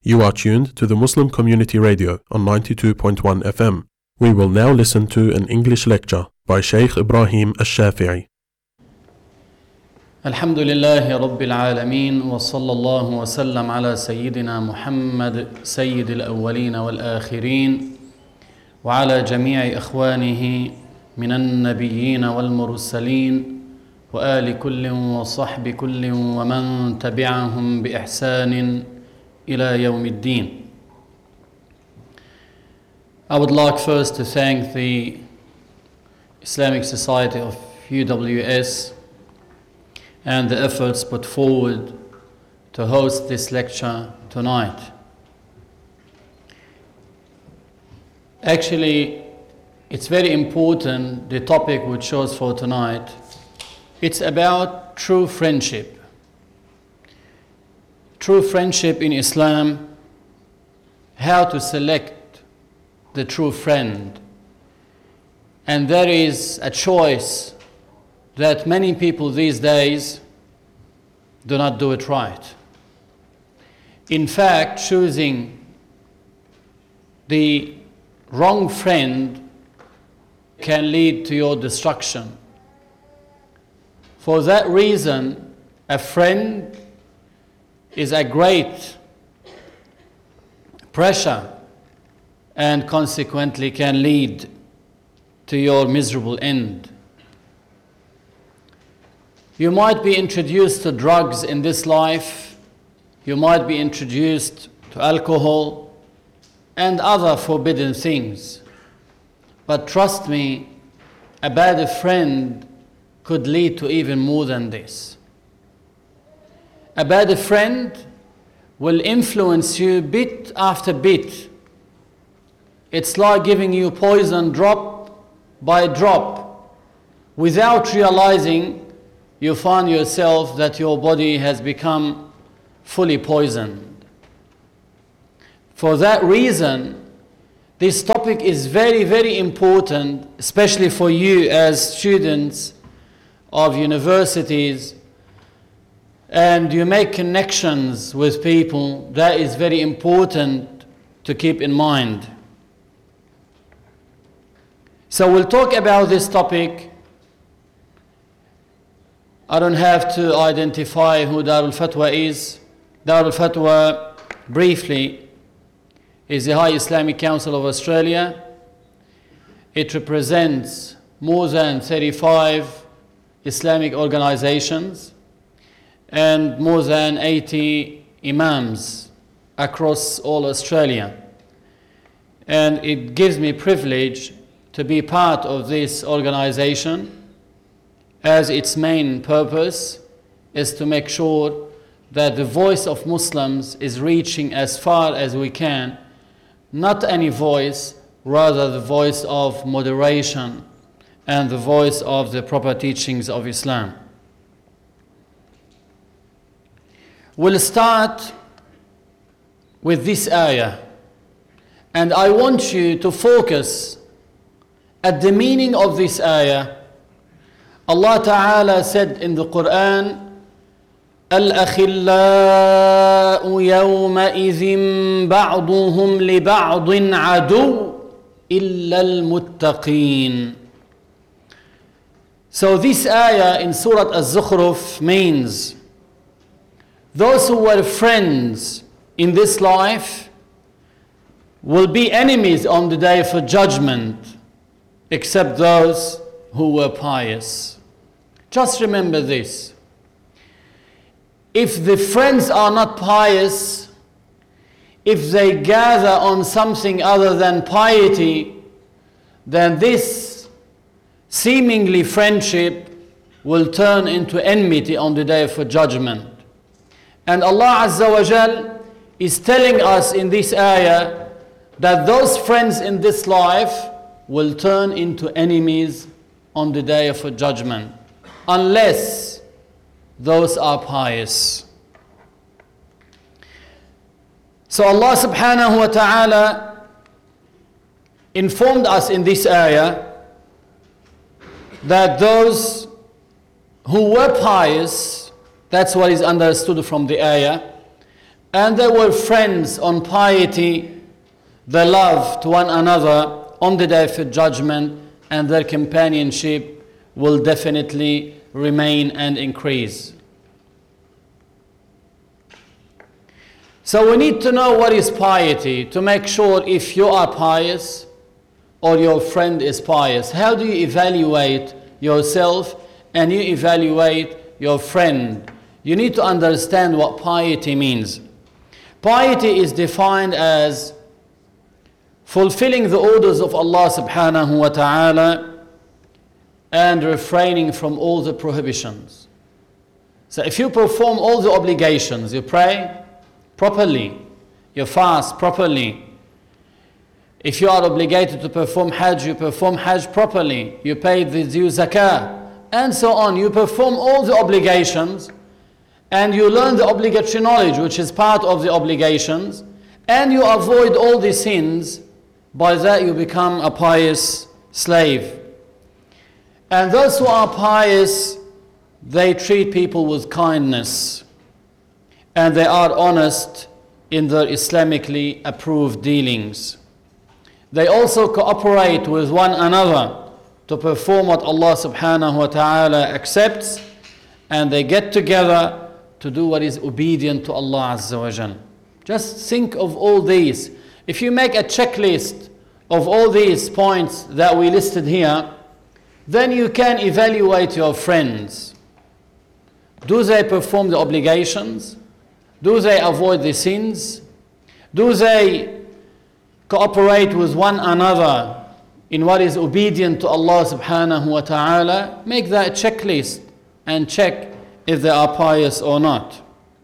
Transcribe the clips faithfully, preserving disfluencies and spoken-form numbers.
You are tuned to the Muslim Community Radio on ninety-two point one F M. We will now listen to an English lecture by Sheikh Ibrahim Al-Shafi'i. الحمد لله رب العالمين وصلى الله وسلم على سيدنا محمد سيد الأولين والآخرين وعلى جميع إخوانه من النبيين والمرسلين وآل كل وصحب كل ومن تبعهم بإحسان إلى يوم الدين. I would like first to thank the Islamic Society of U W S and the efforts put forward to host this lecture tonight. Actually, it's very important, the topic we chose for tonight. It's about true friendship. True friendship in Islam, how to select the true friend. And there is a choice that many people these days do not do it right. In fact, choosing the wrong friend can lead to your destruction. For that reason, a friend is a great pressure and consequently can lead to your miserable end. You might be introduced to drugs in this life, you might be introduced to alcohol and other forbidden things. But trust me, a bad friend could lead to even more than this. A bad friend will influence you bit after bit. It's like giving you poison drop by drop. Without realizing, you find yourself that your body has become fully poisoned. For that reason, this topic is very, very important, especially for you as students of universities, and you make connections with people. That is very important to keep in mind. So we'll talk about this topic. I don't have to identify who Darul Fatwa is. Darul Fatwa, briefly, is the High Islamic Council of Australia. It represents more than thirty-five Islamic organizations and more than eighty imams across all Australia. And it gives me privilege to be part of this organization, as its main purpose is to make sure that the voice of Muslims is reaching as far as we can, not any voice, rather the voice of moderation and the voice of the proper teachings of Islam. We'll start with this ayah, and I want you to focus at the meaning of this ayah. Allah Ta'ala said in the Quran, الْأَخِلَّاءُ يَوْمَئِذٍ بَعْضُهُمْ لِبَعْضٍ عَدُوٌّ إِلَّا الْمُتَّقِينَ. So this ayah in Surah Az-Zukhruf means those who were friends in this life will be enemies on the day for judgment, except those who were pious. Just remember this. If the friends are not pious, if they gather on something other than piety, then this seemingly friendship will turn into enmity on the day for judgment. And Allah Azza wa Jal is telling us in this ayah that those friends in this life will turn into enemies on the day of judgment, unless those are pious. So Allah subhanahu wa ta'ala informed us in this ayah that those who were pious, that's what is understood from the ayah, and they were friends on piety, their love to one another on the day of judgment, and their companionship will definitely remain and increase. So we need to know what is piety to make sure if you are pious or your friend is pious. How do you evaluate yourself and you evaluate your friend? You need to understand what piety means. Piety is defined as fulfilling the orders of Allah subhanahu wa ta'ala and refraining from all the prohibitions. So if you perform all the obligations, you pray properly, you fast properly. If you are obligated to perform Hajj, you perform Hajj properly, you pay the due zakah, and so on. You perform all the obligations, and you learn the obligatory knowledge, which is part of the obligations, and you avoid all the sins. By that you become a pious slave. And those who are pious, they treat people with kindness, and they are honest in their Islamically approved dealings. They also cooperate with one another to perform what Allah subhanahu wa ta'ala accepts, and they get together to do what is obedient to Allah Azza wa Jal. Just think of all these. If you make a checklist of all these points that we listed here, then you can evaluate your friends. Do they perform the obligations? Do they avoid the sins? Do they cooperate with one another in what is obedient to Allah subhanahu wa ta'ala? Make that checklist and check if they are pious or not.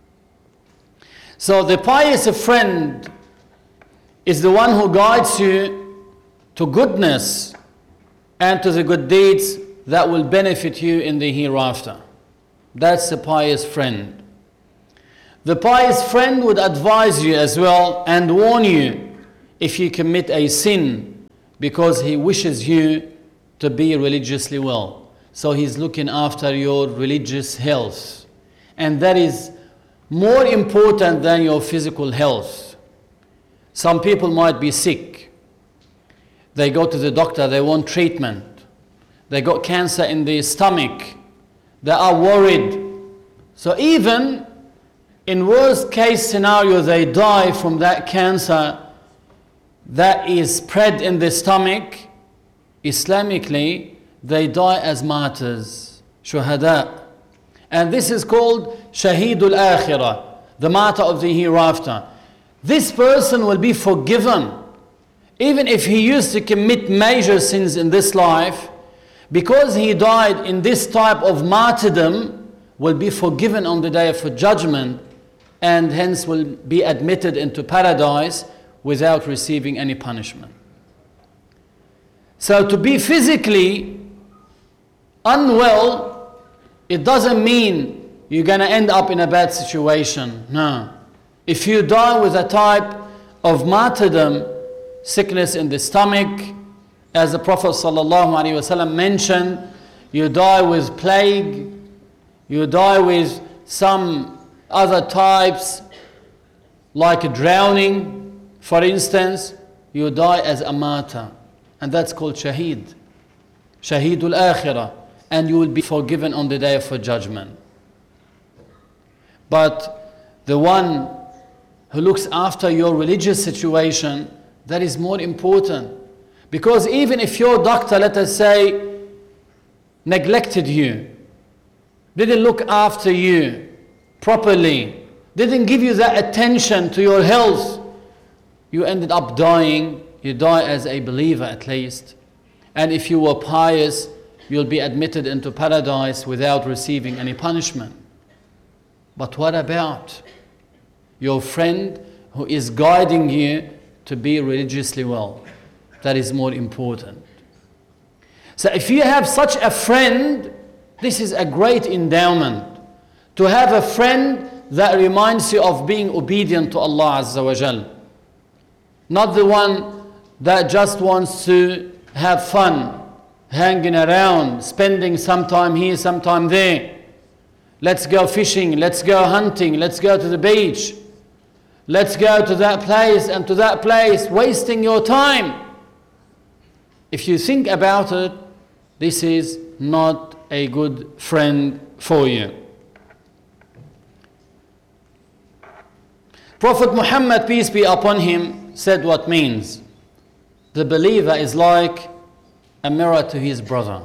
So the pious friend is the one who guides you to goodness and to the good deeds that will benefit you in the hereafter. That's the pious friend. The pious friend would advise you as well and warn you if you commit a sin, because he wishes you to be religiously well. So he's looking after your religious health. And that is more important than your physical health. Some people might be sick. They go to the doctor, they want treatment. They got cancer in the stomach. They are worried. So even in worst case scenario, they die from that cancer that is spread in the stomach. Islamically, they die as martyrs, shuhada. And this is called Shahidul Akhirah, the martyr of the hereafter. This person will be forgiven, even if he used to commit major sins in this life, because he died in this type of martyrdom, will be forgiven on the day of judgment, and hence will be admitted into paradise without receiving any punishment. So to be physically unwell, it doesn't mean you're going to end up in a bad situation. No. If you die with a type of martyrdom, sickness in the stomach, as the Prophet ﷺ mentioned, you die with plague, you die with some other types, like drowning, for instance, you die as a martyr. And that's called Shaheed. Shaheedul Akhirah. And you will be forgiven on the day of judgment. But the one who looks after your religious situation, that is more important. Because even if your doctor, let us say, neglected you, didn't look after you properly, didn't give you that attention to your health, you ended up dying. You die as a believer at least. And if you were pious, you'll be admitted into paradise without receiving any punishment. But what about your friend who is guiding you to be religiously well? That is more important. So if you have such a friend, this is a great endowment. To have a friend that reminds you of being obedient to Allah Azza wa Jal. Not the one that just wants to have fun, hanging around, spending some time here, some time there. Let's go fishing, let's go hunting, let's go to the beach. Let's go to that place and to that place, wasting your time. If you think about it, this is not a good friend for you. Prophet Muhammad, peace be upon him, said what means. The believer is like a mirror to his brother.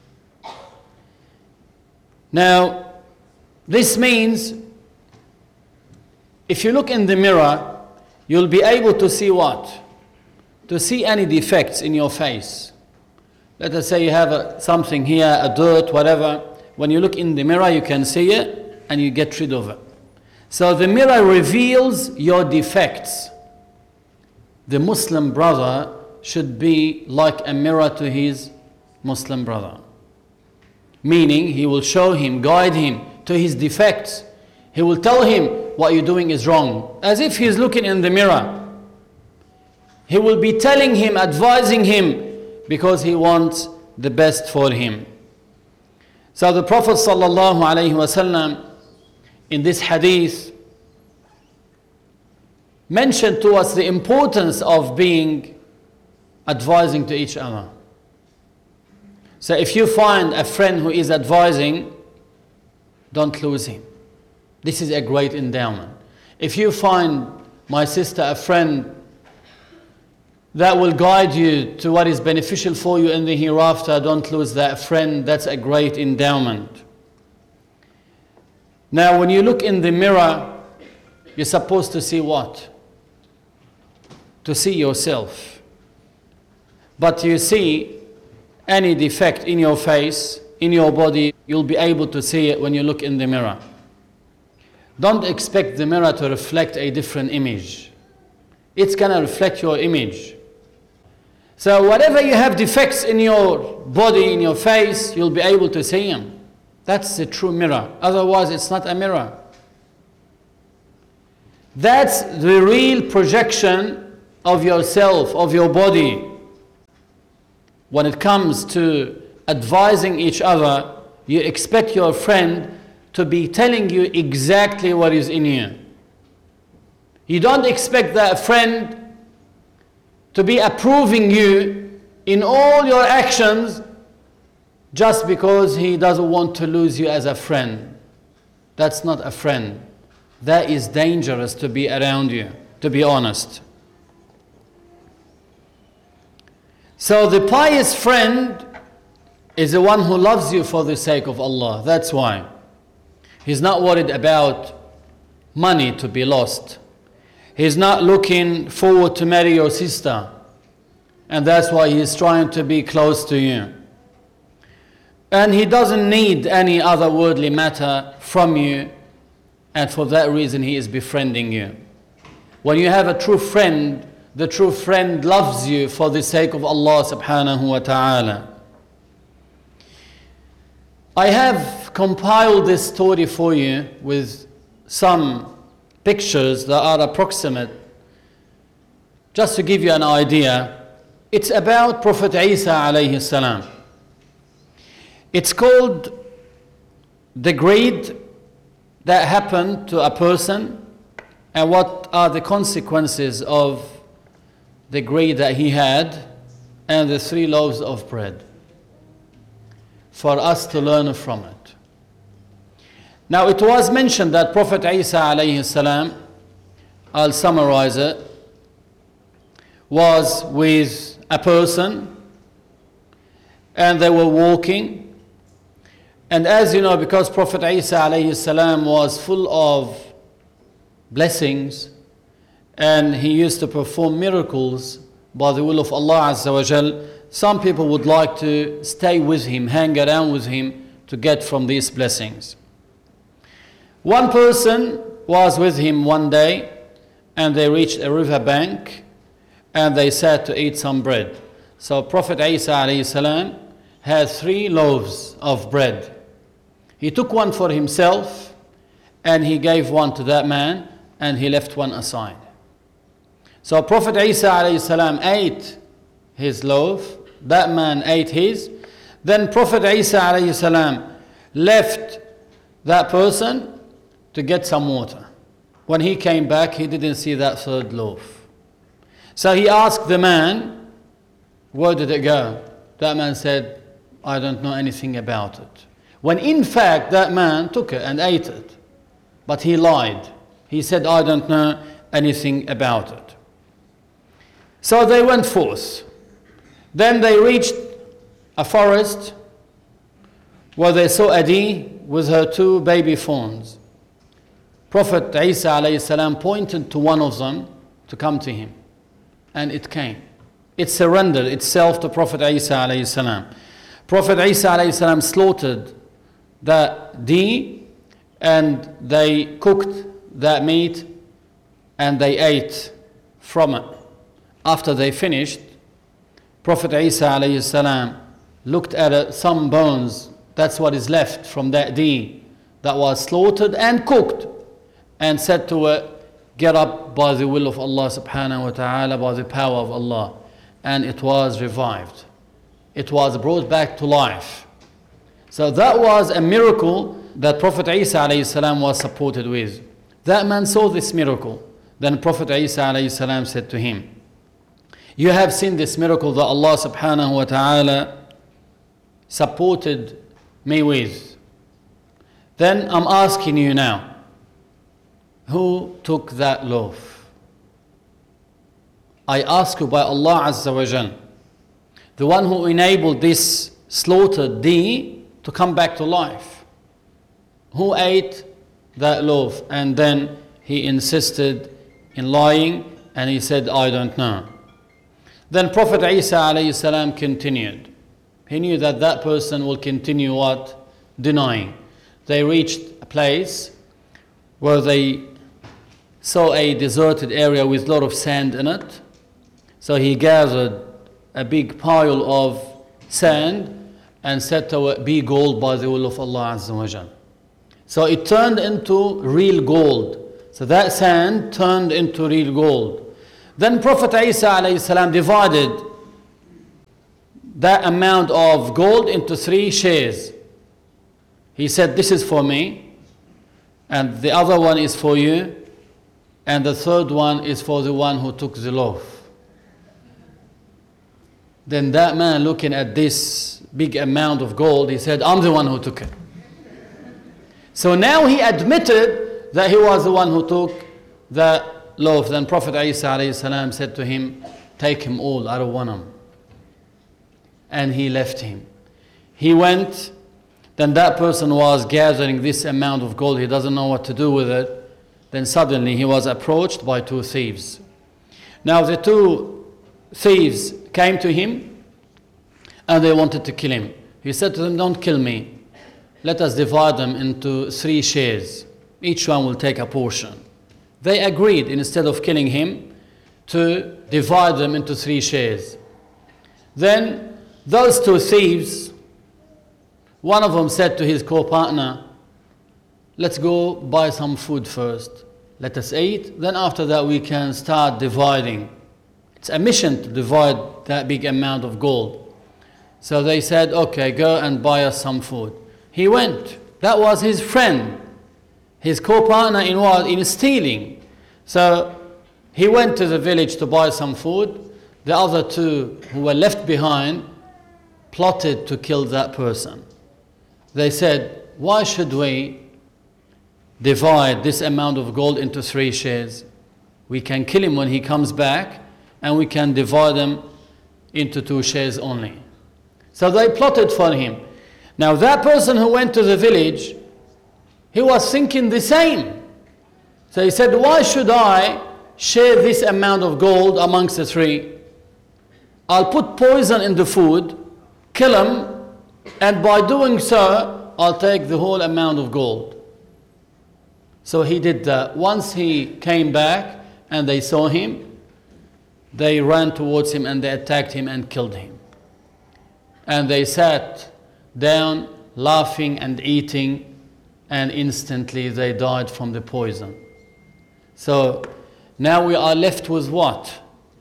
Now, this means if you look in the mirror, you'll be able to see what? To see any defects in your face. Let us say you have a, something here, a dirt, whatever. When you look in the mirror, you can see it and you get rid of it. So the mirror reveals your defects. The Muslim brother should be like a mirror to his Muslim brother. Meaning, he will show him, guide him to his defects. He will tell him what you're doing is wrong, as if he's looking in the mirror. He will be telling him, advising him, because he wants the best for him. So the Prophet sallallahu alaihi wasallam in this hadith mentioned to us the importance of being advising to each other. So if you find a friend who is advising, don't lose him. This is a great endowment. If you find, my sister, a friend that will guide you to what is beneficial for you in the hereafter, don't lose that friend. That's a great endowment. Now, when you look in the mirror, you're supposed to see what? To see yourself. But you see any defect in your face, in your body, you'll be able to see it when you look in the mirror. Don't expect the mirror to reflect a different image. It's going to reflect your image. So whatever you have defects in your body, in your face, you'll be able to see them. That's the true mirror. Otherwise, it's not a mirror. That's the real projection of yourself, of your body. When it comes to advising each other, you expect your friend to be telling you exactly what is in you. You don't expect that friend to be approving you in all your actions just because he doesn't want to lose you as a friend. That's not a friend. That is dangerous to be around you, to be honest. So the pious friend is the one who loves you for the sake of Allah. That's why. He's not worried about money to be lost. He's not looking forward to marry your sister. And that's why he's trying to be close to you. And he doesn't need any other worldly matter from you. And for that reason, he is befriending you. When you have a true friend, the true friend loves you for the sake of Allah subhanahu wa ta'ala. I have compiled this story for you with some pictures that are approximate, just to give you an idea. It's about Prophet Isa alayhi salam. It's called the greed that happened to a person and what are the consequences of the greed that he had, and the three loaves of bread, for us to learn from it. Now, it was mentioned that Prophet Isa alayhi salam, I'll summarize it, was with a person and they were walking. And as you know, because Prophet Isa alayhi salam was full of blessings and he used to perform miracles by the will of Allah Azza wa Jal, some people would like to stay with him, hang around with him to get from these blessings. One person was with him one day and they reached a river bank and they sat to eat some bread. So Prophet Isa alayhi salam had three loaves of bread. He took one for himself and he gave one to that man and he left one aside. So Prophet Isa alayhi salam ate his loaf, that man ate his, then Prophet Isa alayhi salam left that person to get some water. When he came back, he didn't see that third loaf. So he asked the man, where did it go? That man said, I don't know anything about it. When in fact that man took it and ate it. But he lied. He said, I don't know anything about it. So they went forth. Then they reached a forest where they saw Adi with her two baby fawns. Prophet Isa alayhi salam pointed to one of them to come to him. And it came. It surrendered itself to Prophet Isa alayhi salam. Prophet Isa alayhi salam slaughtered that deer and they cooked that meat and they ate from it. After they finished, Prophet Isa alayhi salam looked at it, some bones, that's what is left from that deer that was slaughtered and cooked, and said to it, get up by the will of Allah subhanahu wa ta'ala, by the power of Allah. And it was revived. It was brought back to life. So that was a miracle that Prophet Isa alayhi salam was supported with. That man saw this miracle. Then Prophet Isa alayhi salam said to him, you have seen this miracle that Allah subhanahu wa ta'ala supported me with. Then I'm asking you now, who took that loaf? I ask you by Allah Azza wa Jal, the one who enabled this slaughtered deer to come back to life. Who ate that loaf? And then he insisted in lying and he said, I don't know. Then Prophet Isa alayhi salam continued. He knew that that person will continue what? Denying. They reached a place where they saw a deserted area with a lot of sand in it. So he gathered a big pile of sand and said to it, be gold by the will of Allah Azza wa Jal. So it turned into real gold. So that sand turned into real gold. Then Prophet Isa alayhi salam divided that amount of gold into three shares. He said, this is for me, and the other one is for you, and the third one is for the one who took the loaf. Then that man, looking at this big amount of gold, he said, I'm the one who took it. So now he admitted that he was the one who took that loaf. Then Prophet Isa alayhi salam said to him, take him all, I don't want him. And he left him. He went, then that person was gathering this amount of gold, he doesn't know what to do with it. Then suddenly he was approached by two thieves. Now the two thieves came to him and they wanted to kill him. He said to them, don't kill me. Let us divide them into three shares. Each one will take a portion. They agreed, instead of killing him, to divide them into three shares. Then those two thieves, one of them said to his co-partner, let's go buy some food first. Let us eat, then after that we can start dividing. It's a mission to divide that big amount of gold. So they said, okay, go and buy us some food. He went. That was his friend, his co-partner in what? In stealing. So he went to the village to buy some food. The other two who were left behind plotted to kill that person. They said, why should we divide this amount of gold into three shares? We can kill him when he comes back, and we can divide them into two shares only. So they plotted for him. Now that person who went to the village, he was thinking the same. So he said, why should I share this amount of gold amongst the three? I'll put poison in the food, kill him, and by doing so, I'll take the whole amount of gold. So he did that. Once he came back and they saw him, they ran towards him and they attacked him and killed him. And they sat down laughing and eating, and instantly they died from the poison. So now we are left with what?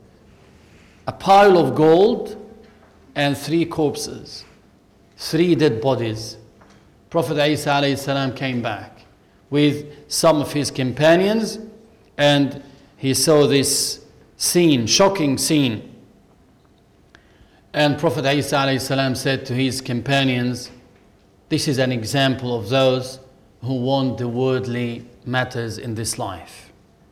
A pile of gold and three corpses, three dead bodies. Prophet Isa alayhi salam came back with some of his companions and he saw this scene, shocking scene. And Prophet Isa alayhi salam said to his companions, this is an example of those who want the worldly matters in this life.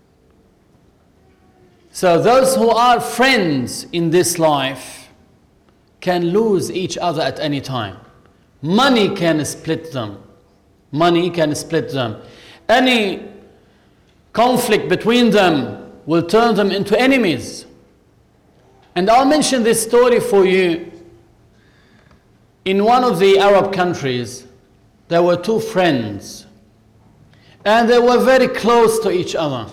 So those who are friends in this life can lose each other at any time. Money can split them. Money can split them. Any conflict between them will turn them into enemies. And I'll mention this story for you. In one of the Arab countries, there were two friends, and they were very close to each other.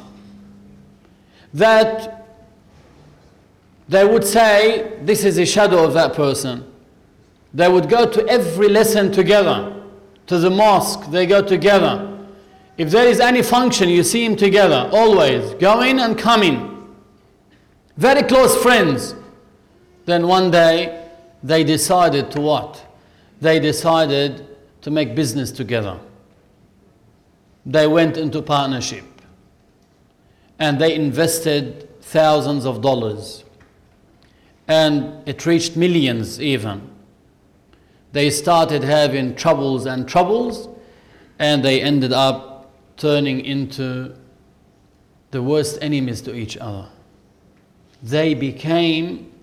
That they would say, this is a shadow of that person. They would go to every lesson together. To the mosque, they go together. If there is any function, you see them together, always, going and coming. Very close friends. Then one day, they decided to what? They decided to make business together. They went into partnership. And they invested thousands of dollars. And it reached millions even. They started having troubles and troubles, and they ended up turning into the worst enemies to each other. They became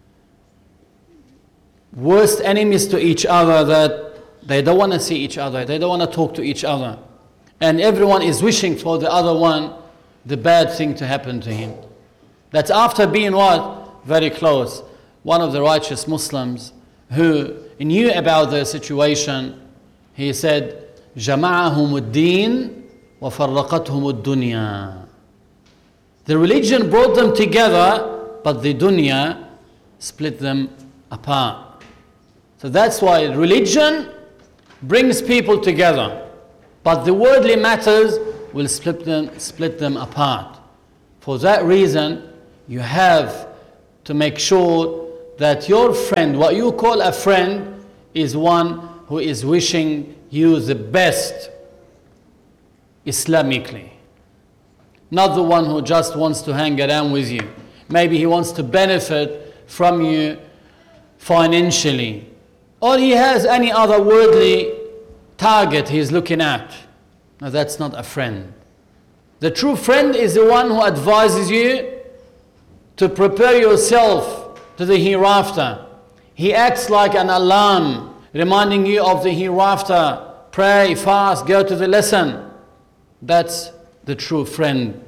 worst enemies to each other, that they don't want to see each other, they don't want to talk to each other. And everyone is wishing for the other one the bad thing to happen to him. That's after being what? Very close. One of the righteous Muslims who knew about their situation, he said, جَمَعَهُمُ الدِّينُ وَفَرَّقَتْهُمُ الدُّنْيَا. The religion brought them together, but the dunya split them apart. So that's why religion brings people together, but the worldly matters will split them, split them apart. For that reason, you have to make sure that your friend, what you call a friend, is one who is wishing you the best Islamically. Not the one who just wants to hang around with you. Maybe he wants to benefit from you financially, or he has any other worldly target he's looking at. Now that's not a friend. The true friend is the one who advises you to prepare yourself to the hereafter. He acts like an alarm, reminding you of the hereafter. Pray, fast, go to the lesson. That's the true friend.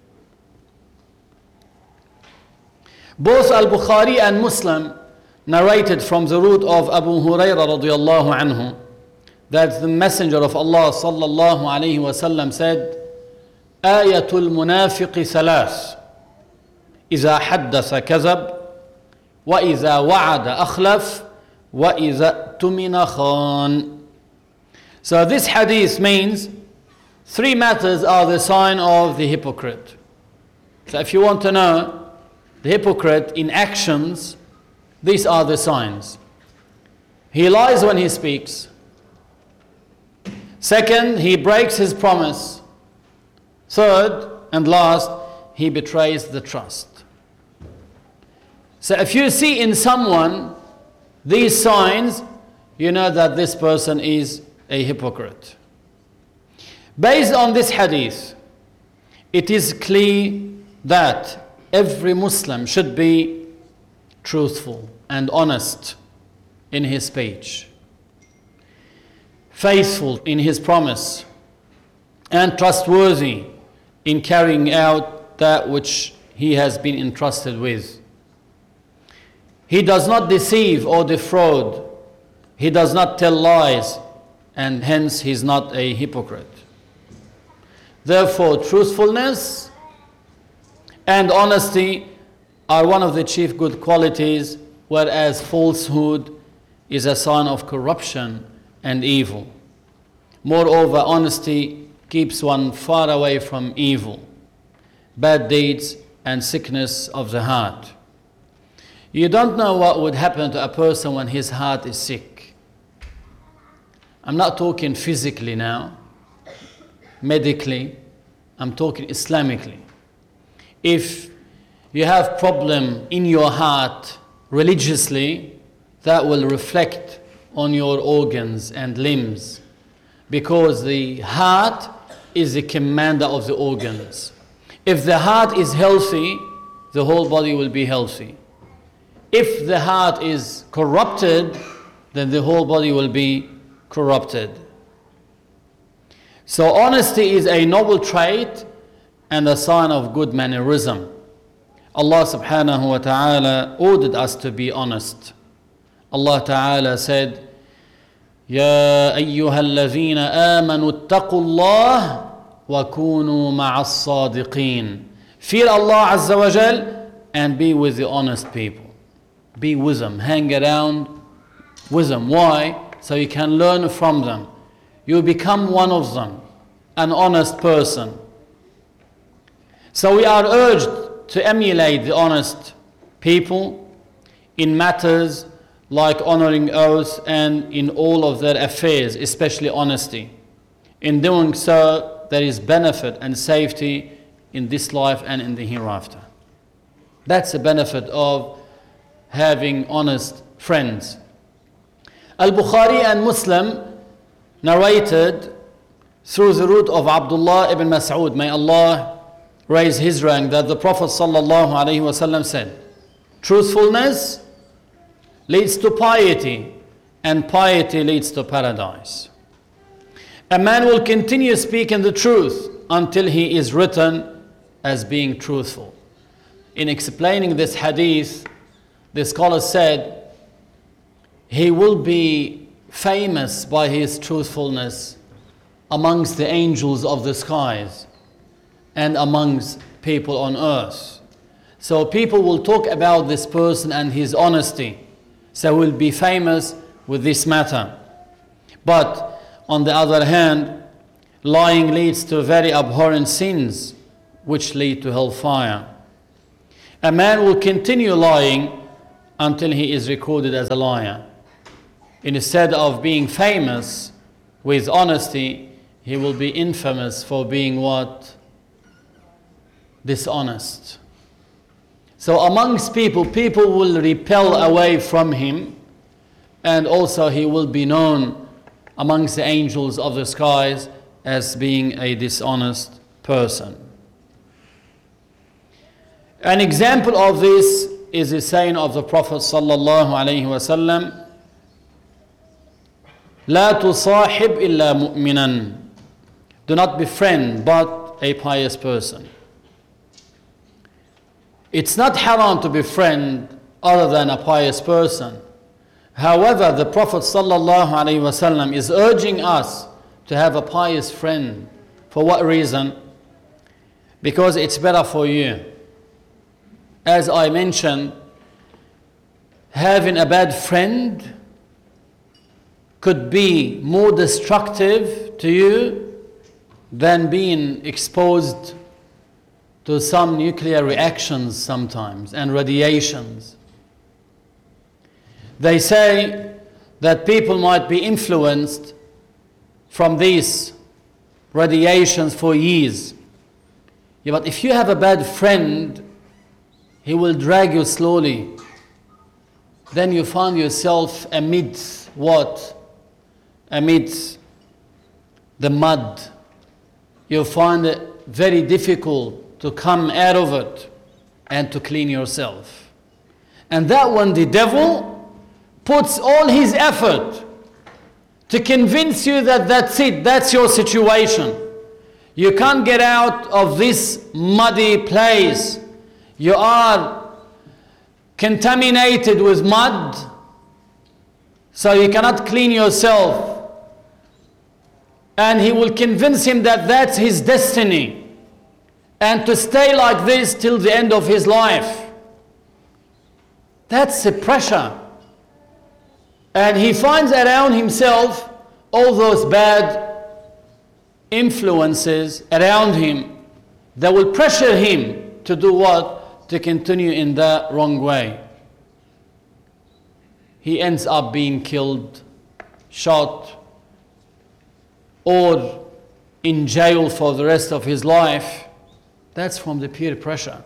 Both Al-Bukhari and Muslim narrated from the root of Abu Hurairah radiyallahu anhu that the Messenger of Allah sallallahu alayhi wa sallam said, Ayatul munafiqi thalath, إذا حدث كذب, وإذا وعد أخلف, وإذا اؤتمن خان. So this hadith means three matters are the sign of the hypocrite. So if you want to know the hypocrite in actions, these are the signs. He lies when he speaks. Second, he breaks his promise. Third and last, he betrays the trust. So if you see in someone these signs, you know that this person is a hypocrite. Based on this hadith, it is clear that every Muslim should be truthful and honest in his speech, faithful in his promise, and trustworthy in carrying out that which he has been entrusted with. He does not deceive or defraud. He does not tell lies, and hence he is not a hypocrite. Therefore, truthfulness and honesty are one of the chief good qualities, whereas falsehood is a sign of corruption and evil. Moreover, honesty keeps one far away from evil, bad deeds, and sickness of the heart. You don't know what would happen to a person when his heart is sick. I'm not talking physically now, medically, I'm talking Islamically. if you have problem in your heart religiously, that will reflect on your organs and limbs, because the heart is the commander of the organs. If the heart is healthy, the whole body will be healthy. If the heart is corrupted, then the whole body will be corrupted. So honesty is a noble trait and a sign of good mannerism. Allah subhanahu wa ta'ala ordered us to be honest. Allah ta'ala said, يا أيها الذين آمنوا اتقوا الله وكونوا مع الصادقين. Fear Allah Azza wa Jal and be with the honest people. Be with them, hang around with them. Why? So you can learn from them. You become one of them, an honest person. So we are urged to emulate the honest people in matters like honoring oaths and in all of their affairs, especially honesty. In doing so, there is benefit and safety in this life and in the hereafter. That's the benefit of having honest friends. Al-Bukhari and Muslim narrated through the route of Abdullah ibn Mas'ud, may Allah raise his rank, that the Prophet sallallahu alaihi wasallam said, truthfulness leads to piety, and piety leads to paradise. A man will continue speaking the truth until he is written as being truthful. In explaining this hadith, the scholar said, he will be famous by his truthfulness amongst the angels of the skies and amongst people on earth. So people will talk about this person and his honesty. So will be famous with this matter. But on the other hand, lying leads to very abhorrent sins which lead to hellfire. A man will continue lying until he is recorded as a liar. Instead of being famous with honesty, he will be infamous for being what? Dishonest. So amongst people, people will repel away from him, and also he will be known amongst the angels of the skies as being a dishonest person. An example of this is the saying of the Prophet sallallahu alaihi wasallam, لا تصاحب إلا مؤمنا. Do not befriend but a pious person. It's not haram to befriend other than a pious person. However, the Prophet sallallahu alaihi wasallam is urging us to have a pious friend. For what reason? Because it's better for you. As I mentioned, having a bad friend could be more destructive to you than being exposed to some nuclear reactions sometimes and radiations. They say that people might be influenced from these radiations for years. Yeah, but if you have a bad friend, he will drag you slowly. Then you find yourself amidst what? Amidst the mud. You find it very difficult to come out of it and to clean yourself. And that when the devil puts all his effort to convince you that that's it, that's your situation. You can't get out of this muddy place. You are contaminated with mud, so you cannot clean yourself. And he will convince him that that's his destiny, and to stay like this till the end of his life. That's the pressure. And he finds around himself all those bad influences around him that will pressure him to do what? To continue in that wrong way. He ends up being killed, shot, or in jail for the rest of his life. That's from the peer pressure.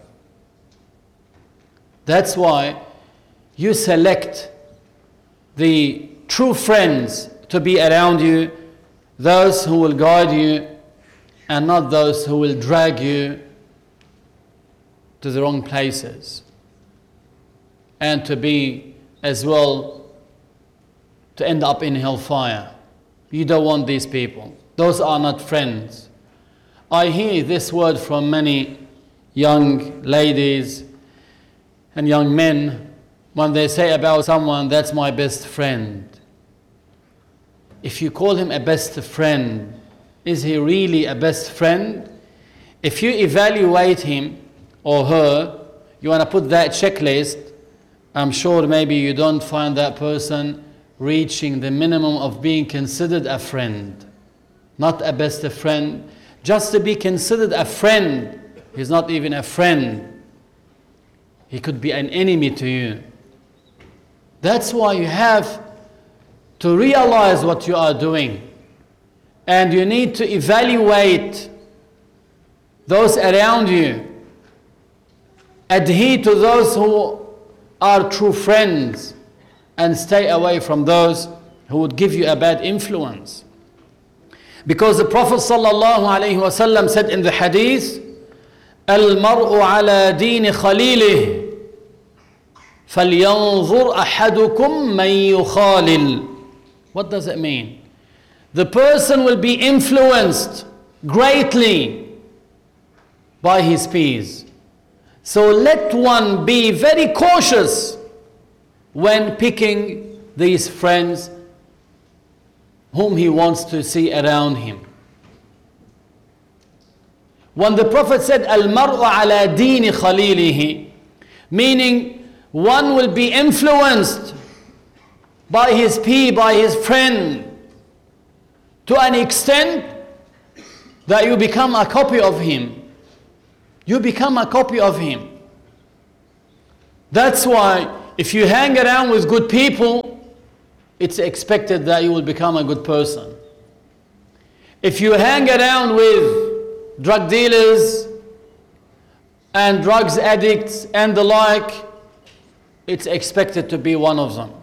That's why you select the true friends to be around you, those who will guide you, and not those who will drag you to the wrong places. And to be, as well, to end up in hellfire. You don't want these people. Those are not friends. I hear this word from many young ladies and young men when they say about someone, that's my best friend. If you call him a best friend, is he really a best friend? If you evaluate him or her, you want to put that checklist, I'm sure maybe you don't find that person reaching the minimum of being considered a friend. Not a best friend. Just to be considered a friend, he's not even a friend. He could be an enemy to you. That's why you have to realize what you are doing. And you need to evaluate those around you. Adhere to those who are true friends and stay away from those who would give you a bad influence. Because the Prophet ﷺ said in the hadith, الْمَرْءُ عَلَى دِينِ خَلِيلِهِ فَلْيَنْظُرْ أَحَدُكُمْ مَنْ يُخَالِلْ. What does it mean? The person will be influenced greatly by his peers. So let one be very cautious when picking these friends whom he wants to see around him. When the Prophet said, Al-mar'u ala dini khalilihi, meaning one will be influenced by his peer, by his friend, to an extent that you become a copy of him. You become a copy of him. That's why if you hang around with good people, it's expected that you will become a good person. If you hang around with drug dealers and drugs addicts and the like, it's expected to be one of them.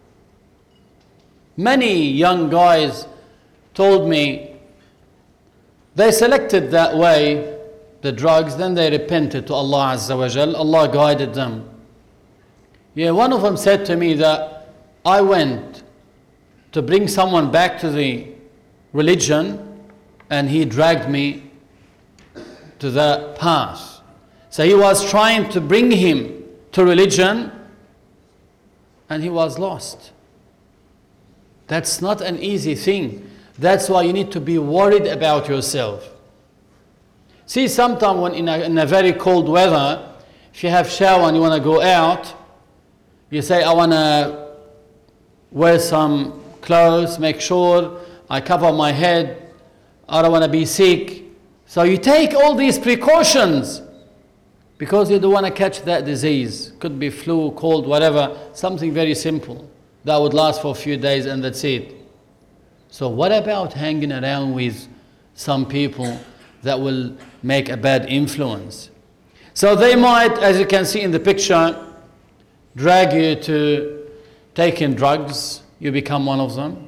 Many young guys told me they selected that way, the drugs, then they repented to Allah Azza wa Jal. Allah guided them. Yeah, one of them said to me that I went to bring someone back to the religion and he dragged me to that path. So he was trying to bring him to religion and he was lost. That's not an easy thing. That's why you need to be worried about yourself. See, sometimes when in a, in a very cold weather, if you have shower and you want to go out, you say, I want to wear some clothes, make sure I cover my head, I don't want to be sick. So you take all these precautions because you don't want to catch that disease. Could be flu, cold, whatever, something very simple that would last for a few days and that's it. So what about hanging around with some people that will make a bad influence? So they might, as you can see in the picture, drag you to taking drugs, you become one of them.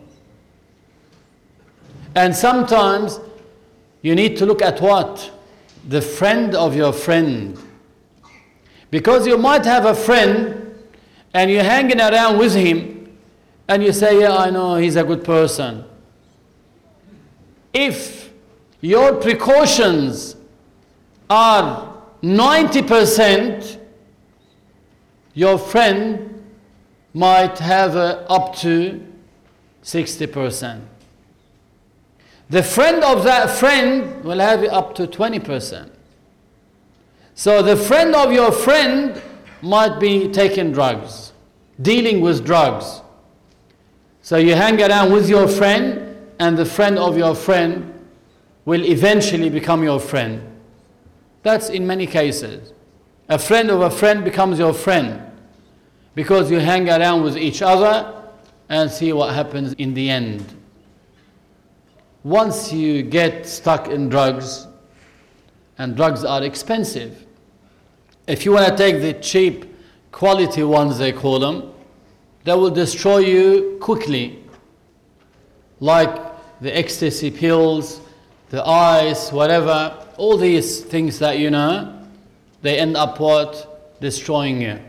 And sometimes you need to look at what? The friend of your friend. Because you might have a friend and you're hanging around with him and you say, yeah, I know he's a good person. If your precautions are ninety percent, your friend might have uh, up to sixty percent. The friend of that friend will have it up to twenty percent. So the friend of your friend might be taking drugs, dealing with drugs. So you hang around with your friend and the friend of your friend will eventually become your friend. That's in many cases. A friend of a friend becomes your friend because you hang around with each other and see what happens in the end. Once you get stuck in drugs and drugs are expensive. If you want to take the cheap quality ones, they call them, they will destroy you quickly, like the ecstasy pills, the ice, whatever, all these things that you know, they end up what? Destroying you.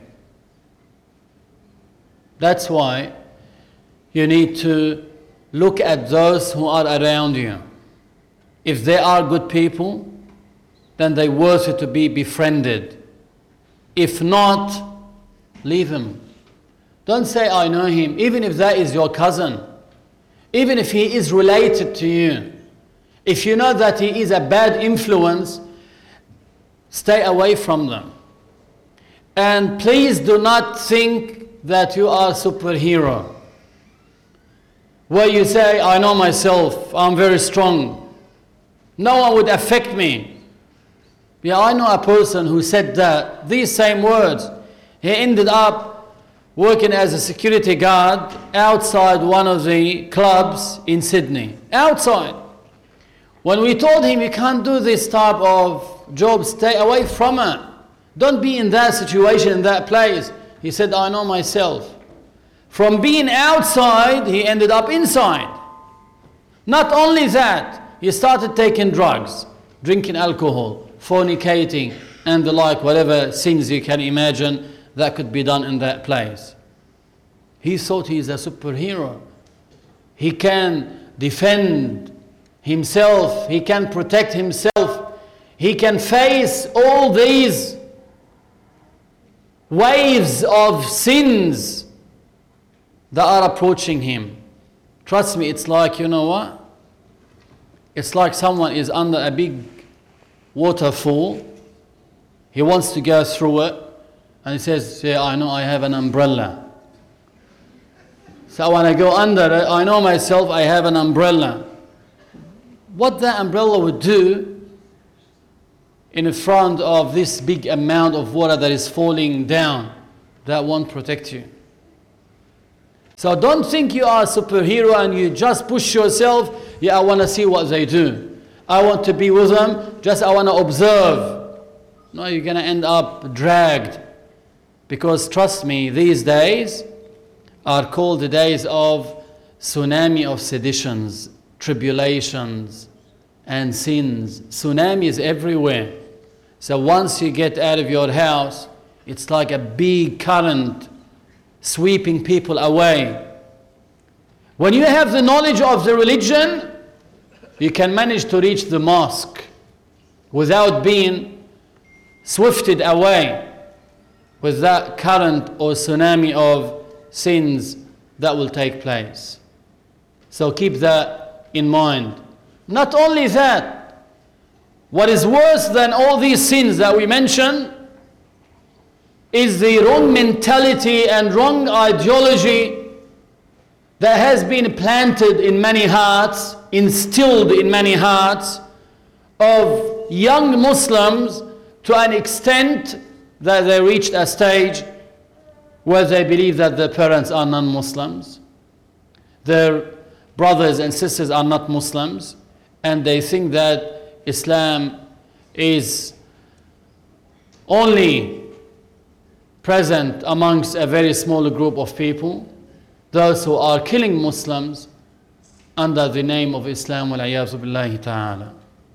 That's why you need to look at those who are around you. If they are good people, then they're worth it to be befriended. If not, leave him. Don't say, I know him, even if that is your cousin. Even if he is related to you. If you know that he is a bad influence, stay away from them. And please do not think that you are a superhero, where you say, I know myself, I'm very strong, no one would affect me. Yeah, I know a person who said that, these same words. He ended up working as a security guard outside one of the clubs in Sydney. Outside. When we told him, you can't do this type of job, stay away from it. Don't be in that situation, in that place. He said, I know myself. From being outside, he ended up inside. Not only that, he started taking drugs, drinking alcohol, fornicating, and the like, whatever sins you can imagine that could be done in that place. He thought he is a superhero. He can defend himself, he can protect himself, he can face all these waves of sins that are approaching him. Trust me, it's like, you know what? It's like someone is under a big waterfall. He wants to go through it, and he says, yeah, I know I have an umbrella. So when I go under it, I know myself, I have an umbrella. What that umbrella would do in front of this big amount of water that is falling down, that won't protect you. So don't think you are a superhero and you just push yourself, yeah, I want to see what they do. I want to be with them, just I want to observe. No, you're going to end up dragged. Because trust me, these days are called the days of tsunami of seditions, tribulations, and sins. Tsunami is everywhere. So once you get out of your house, it's like a big current sweeping people away. When you have the knowledge of the religion, you can manage to reach the mosque without being swifted away with that current or tsunami of sins that will take place. So keep that in mind. Not only that, what is worse than all these sins that we mentioned is the wrong mentality and wrong ideology that has been planted in many hearts, instilled in many hearts of young Muslims to an extent that they reached a stage where they believe that their parents are non-Muslims, their brothers and sisters are not Muslims, and they think that Islam is only present amongst a very small group of people, those who are killing Muslims under the name of Islam, wal-'iyadhu billahi ta'ala.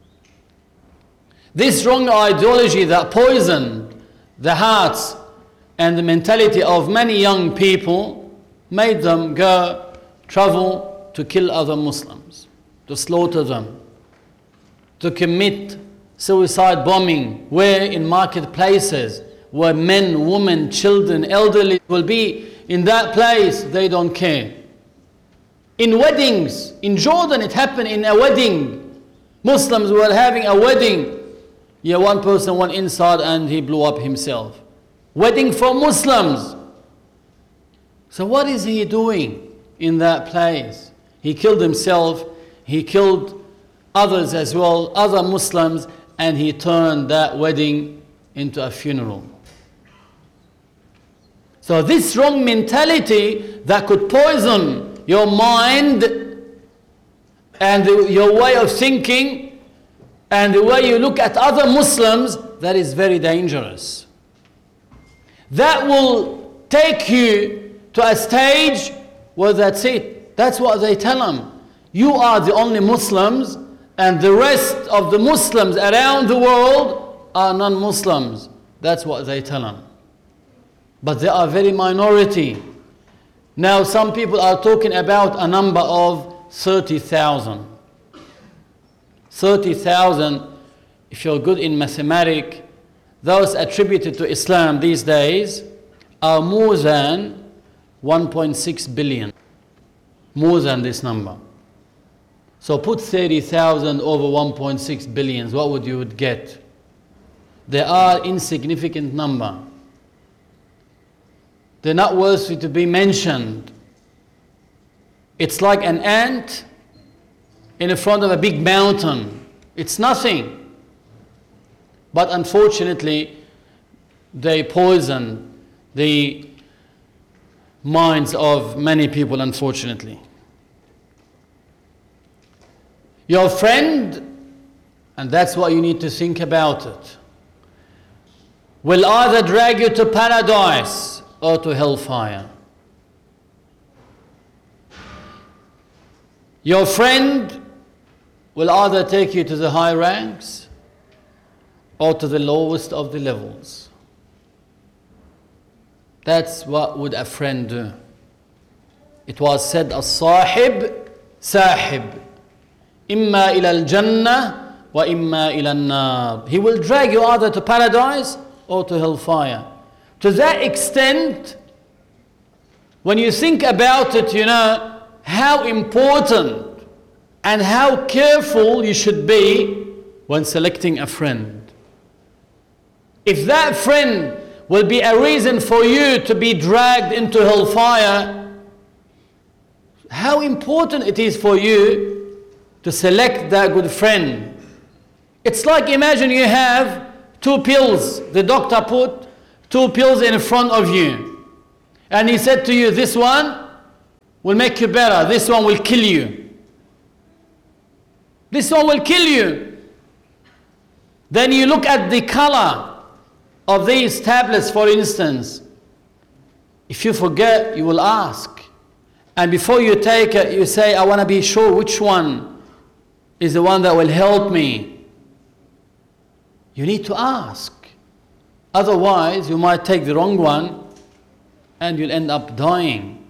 This wrong ideology that poisoned the hearts and the mentality of many young people made them go travel to kill other Muslims, to slaughter them, to commit suicide bombing, where in marketplaces, where men, women, children, elderly will be in that place, they don't care. In weddings, in Jordan it happened in a wedding. Muslims were having a wedding. Yeah, one person went inside and he blew up himself. Wedding for Muslims. So what is he doing in that place? He killed himself, he killed others as well, other Muslims, and he turned that wedding into a funeral. So this wrong mentality that could poison your mind and your way of thinking and the way you look at other Muslims, that is very dangerous. That will take you to a stage where that's it. That's what they tell them. You are the only Muslims, and the rest of the Muslims around the world are non-Muslims. That's what they tell them. But they are very minority. Now some people are talking about a number of thirty thousand. thirty thousand, if you're good in mathematics, those attributed to Islam these days are more than one point six billion. More than this number. So put thirty thousand over one point six billion, what would you would get? They are insignificant number. They're not worthy to be mentioned. It's like an ant in front of a big mountain. It's nothing. But unfortunately, they poison the minds of many people, unfortunately. Your friend, and that's what you need to think about it, will either drag you to paradise or to hellfire. Your friend will either take you to the high ranks or to the lowest of the levels. That's what would a friend do. It was said, as-sahib sahib, imma ila al-jannah wa imma ila an-nar. He will drag you either to paradise or to hellfire. To that extent, when you think about it, you know how important and how careful you should be when selecting a friend. If that friend will be a reason for you to be dragged into hellfire, how important it is for you to select that good friend. It's like, imagine you have two pills. The doctor put two pills in front of you, and he said to you, this one will make you better, this one will kill you. This one will kill you. Then you look at the color of these tablets, for instance. If you forget, you will ask. And before you take it, you say, I want to be sure which one is the one that will help me. You need to ask. Otherwise, you might take the wrong one and you'll end up dying.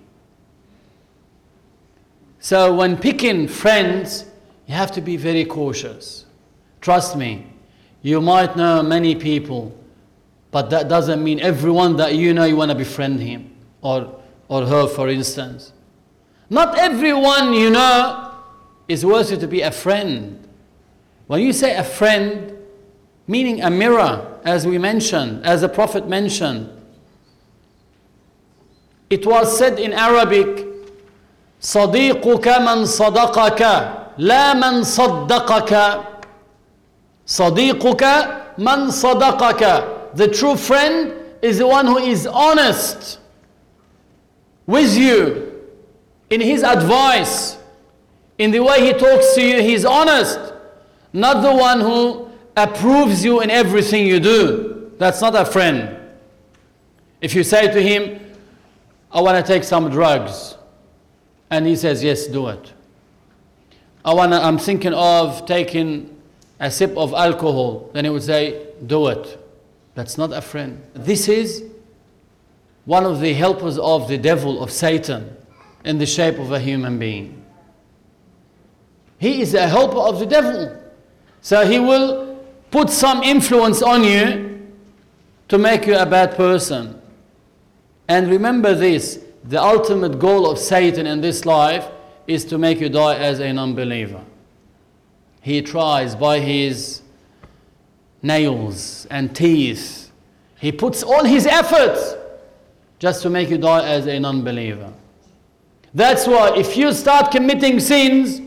So when picking friends, you have to be very cautious. Trust me, you might know many people, but that doesn't mean everyone that you know you want to befriend him or, or her, for instance. Not everyone you know is worthy to be a friend. When you say a friend, meaning a mirror, as we mentioned, as the Prophet mentioned. It was said in Arabic, صَدِيقُكَ مَنْ صَدَقَكَ لَا مَنْ صَدَّقَكَ. صَدِيقُكَ مَنْ صَدَقَكَ. The true friend is the one who is honest with you in his advice, in the way he talks to you. He's honest, not the one who approves you in everything you do. That's not a friend. If you say to him, I want to take some drugs, and he says, yes, do it. I wanna, I'm thinking of taking a sip of alcohol, then he would say, do it. That's not a friend. This is one of the helpers of the devil, of Satan, in the shape of a human being. He is a helper of the devil. So he will put some influence on you to make you a bad person. And remember this, the ultimate goal of Satan in this life is to make you die as a non-believer. He tries by his nails and teeth. He puts all his efforts just to make you die as a non-believer. That's why if you start committing sins,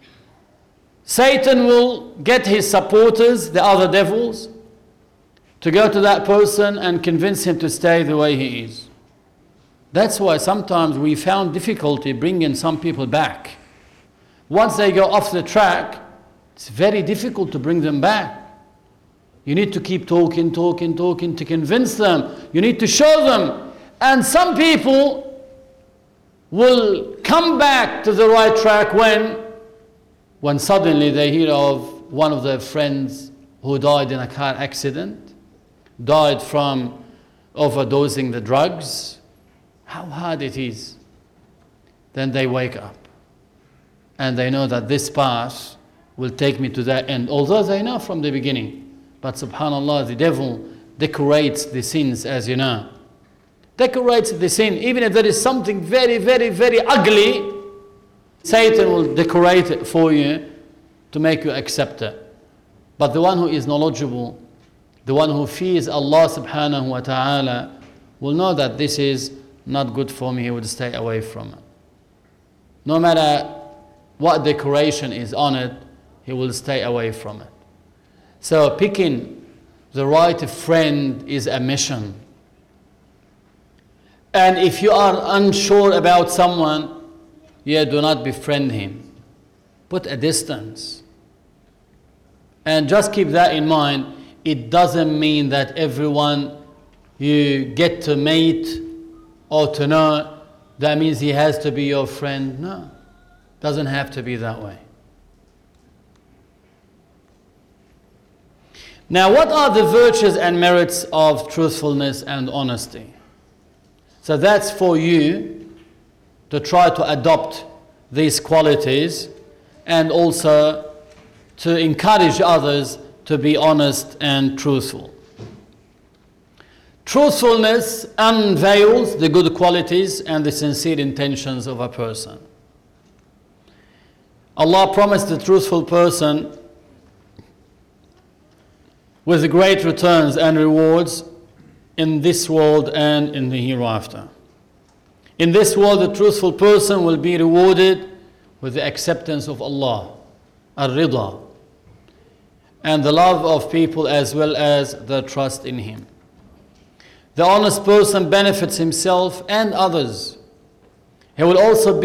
Satan will get his supporters, the other devils, to go to that person and convince him to stay the way he is. That's why sometimes we found difficulty bringing some people back. Once they go off the track, It's very difficult to bring them back. You need to keep talking, talking, talking to convince them. You need to show them. And some people will come back to the right track when, when suddenly they hear of one of their friends who died in a car accident, died from overdosing the drugs. How hard it is. Then they wake up. And they know that this path will take me to that end. Although they know from the beginning. But subhanAllah, the devil decorates the sins, as you know. Decorates the sin. Even if there is something very, very, very ugly, Satan will decorate it for you to make you accept it. But the one who is knowledgeable, the one who fears Allah subhanahu wa ta'ala, will know that this is not good for me. He would stay away from it. No matter what decoration is on it, he will stay away from it. So picking the right friend is a mission. And if you are unsure about someone, yeah, do not befriend him. Put a distance. And just keep that in mind. It doesn't mean that everyone you get to meet or to know, that means he has to be your friend. No, doesn't have to be that way. Now, what are the virtues and merits of truthfulness and honesty? So that's for you to try to adopt these qualities and also to encourage others to be honest and truthful. Truthfulness unveils the good qualities and the sincere intentions of a person. Allah promised the truthful person with great returns and rewards in this world and in the hereafter. In this world, the truthful person will be rewarded with the acceptance of Allah, ar-rida, and the love of people as well as the trust in Him. The honest person benefits himself and others. He will also be